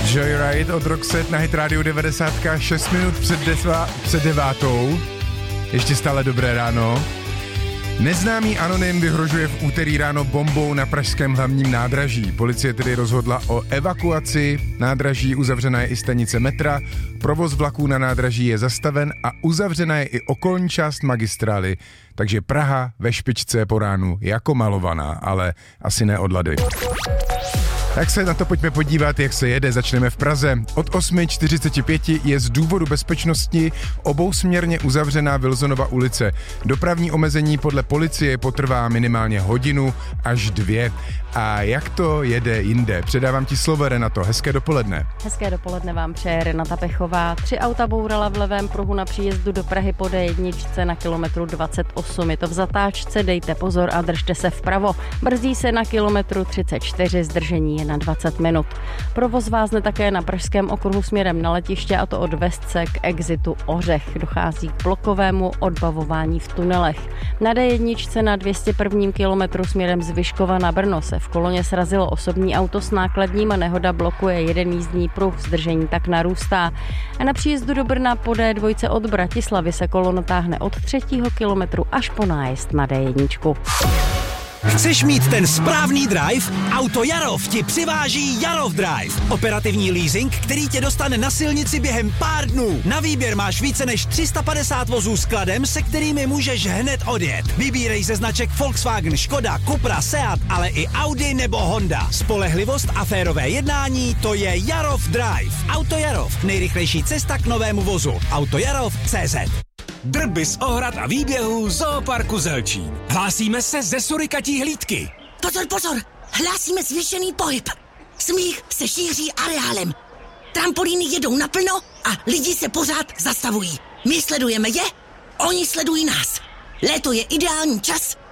Joyride od Roxette na Hit Radio 90, 6 minut před 9. Ještě stále dobré ráno. Neznámý anonym vyhrožuje v úterý ráno bombou na pražském hlavním nádraží. Policie tedy rozhodla o evakuaci nádraží, uzavřena je i stanice metra, provoz vlaků na nádraží je zastaven a uzavřena je i okolní část magistrály, takže Praha ve špičce po ránu jako malovaná, ale asi ne od lady. Tak se na to pojďme podívat, jak se jede. Začneme v Praze. Od 8:45 je z důvodu bezpečnosti obousměrně uzavřená Wilsonova ulice. Dopravní omezení podle policie potrvá minimálně hodinu až 2. A jak to jede jinde? Předávám ti slovo, Renato. Hezké dopoledne. Hezké dopoledne vám přeje Renata Pechová. 3 auta bourala v levém pruhu na příjezdu do Prahy po D1 na kilometru 28. Je to v zatáčce, dejte pozor a držte se vpravo. Brzdí se na kilometru 34, zdržení je na 20 minut. Provoz vázne také na pražském okruhu směrem na letiště, a to od Vesce k exitu Ořech. Dochází k blokovému odbavování v tunelech. Na D1 na 201. kilometru směrem z Vyškova na Brno se v koloně srazilo osobní auto s nákladním a nehoda blokuje jeden jízdní pruh, zdržení tak narůstá. A na příjezdu do Brna po D2 od Bratislavy se kolona táhne od 3. kilometru až po nájezd na D1. Chceš mít ten správný drive? Auto Jarov ti přiváží Jarov Drive. Operativní leasing, který tě dostane na silnici během pár dnů. Na výběr máš více než 350 vozů s kladem, se kterými můžeš hned odjet. Vybírej ze značek Volkswagen, Škoda, Cupra, Seat, ale i Audi nebo Honda. Spolehlivost a férové jednání, to je Jarov Drive. Auto Jarov, nejrychlejší cesta k novému vozu. Autojarov.cz. Drby z ohrad a výběhů Zooparku Zelčín. Hlásíme se ze surikatí hlídky. Pozor, hlásíme zvýšený pohyb. Smích se šíří areálem. Trampolíny jedou naplno a lidi se pořád zastavují. My sledujeme je, oni sledují nás. Léto je ideální čas,